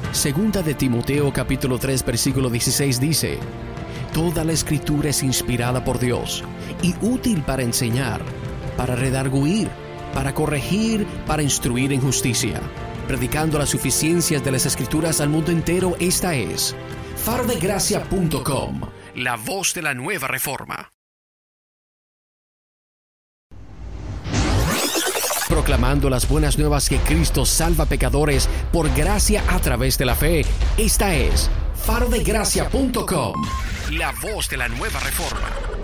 Segunda de Timoteo capítulo 3 versículo 16 dice: Toda la escritura es inspirada por Dios y útil para enseñar, para redarguir, para corregir, para instruir en justicia, predicando las suficiencias de las escrituras al mundo entero. Esta es farodegracia.com, la voz de la nueva reforma. Proclamando las buenas nuevas que Cristo salva pecadores por gracia a través de la fe. Esta es farodegracia.com, la voz de la nueva reforma.